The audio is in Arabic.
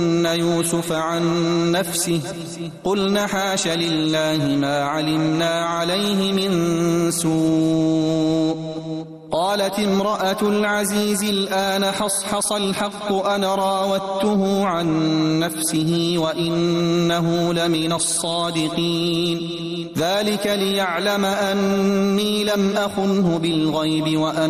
يوسف عن نفسه قلنا حاش لله ما علمنا عليه من سوء. قالت امرأة العزيز الآن حصحص الحق أنا راودته عن نفسه وإنه لمن الصادقين ذلك ليعلم أني لم أخنه بالغيب وأن